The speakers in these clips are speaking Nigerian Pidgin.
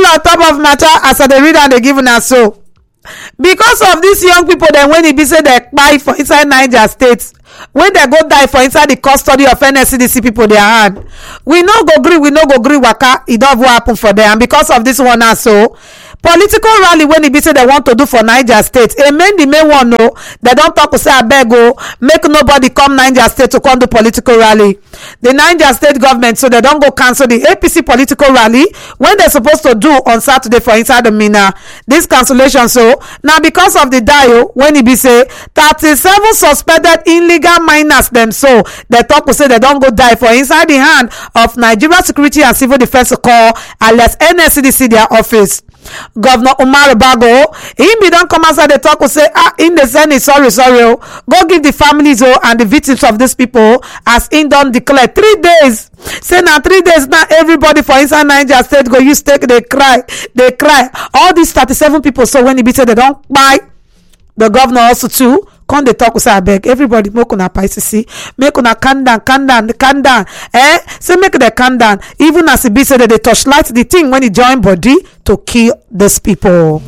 on top of matter as I dey read and dey give una so. Because of these young people dem when e be say dem kpai for inside Niger State, when dem go die for inside the custody of NSCDC people their hand, we no go gree waka, e don happen for them. And because of this one now, so political rally when e be say dem want to do for Niger State, the main one no, dem don talk say abeg o, make nobody come Niger State to come do political rally. The Niger State government, so they don go cancel the APC political rally when they supposed to do on Saturday for inside the Mina. This cancellation so now because of the dio when e be say 37 suspended illegal miners them, so they talk say they don go die for inside the hand of Nigeria Security and Civil Defence Corps alias NSCDC their office. Governor Umar Bago, he don come outside the talk say in the Senate, sorry go give the families and the victims of these people as in don declare 3 days. Say now 3 days now everybody for inside Niger State go use take they cry all these 37 people. So when e be say they don't buy, the governor also too come dey talk say abeg everybody make una paisisi, make una calm down say make dem calm down, even as e be say they torchlight the thing when e join body to kill these people.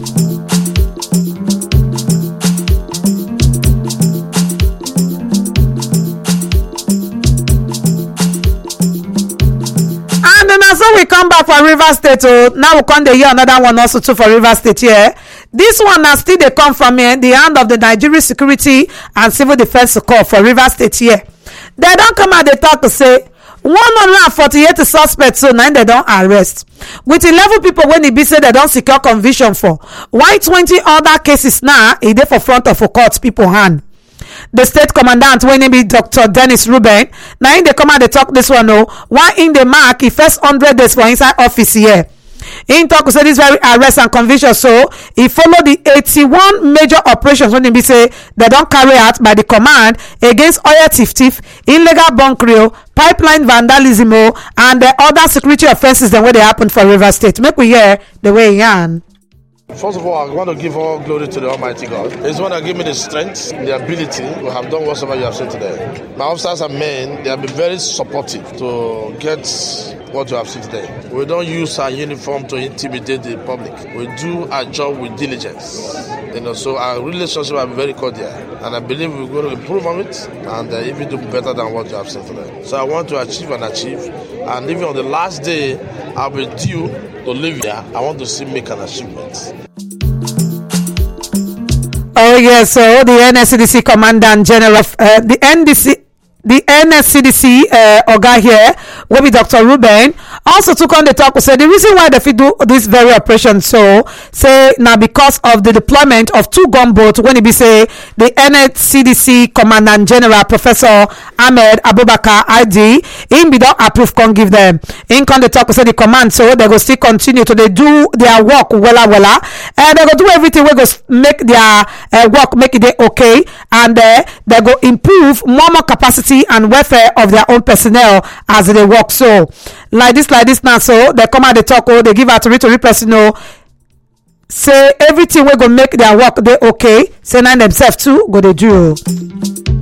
And then so we come back for Rivers State. Now we come dey hear another one also too for Rivers State here. This one na still dey come from the hand of the Nigeria Security and Civil Defence Corps for Rivers State here. They don come out dey talk to say 148 suspects so now they don arrest with 11 people when e be say they don secure conviction for, while 20 other cases now e dey for front of a court people hand. The state commandant wey name be Dr. Dennis Ruben na him dey come out dey talk this one while in the mark e first 100 days for inside office here. He talk say this very arrest and conviction so he follow the 81 major operations when e be say they don carry out by the command against oil thief, illegal bunkering, pipeline vandalism and the other security offences dem wey dey happen for Rivers State. Make we hear the way he yarn. First of all, I want to give all glory to the Almighty God. He's the one that gave me the strength, the ability to have done whatever you have said today. My officers and men, they have been very supportive to get what you have seen today. We don't use our uniform to intimidate the public. We do our job with diligence. So our relationship are very cordial, and I believe we're going to improve on it and even do better than what you have said today. So I want to achieve, and even on the last day I'll be due to leave here, I want to see make an achievement. Oh yes, so the NSCDC Commandant General of the NSCDC oga here will be Dr. Ruben also took on the talk to say the reason why they fit do this very operation so say now because of the deployment of 2 gunboats when it be say the NSCDC Commandant General Professor Ahmed Abubakar ID him be don approve can give them in con the talk to say the command so they go still continue to they do their work wella and they go do everything we go make their work make it okay, and they go improve more capacity and welfare of their own personnel as they work. So like this now, so they come out they talk they give out to personnel say everything we go make their work they okay, say now themselves too go they do.